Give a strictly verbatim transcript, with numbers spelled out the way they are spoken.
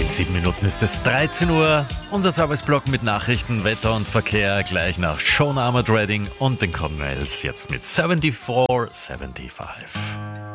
In sieben Minuten ist es dreizehn Uhr. Unser Serviceblock mit Nachrichten, Wetter und Verkehr gleich nach Sean Armored Redding und den Cornells jetzt mit vierundsiebzig fünfundsiebzig.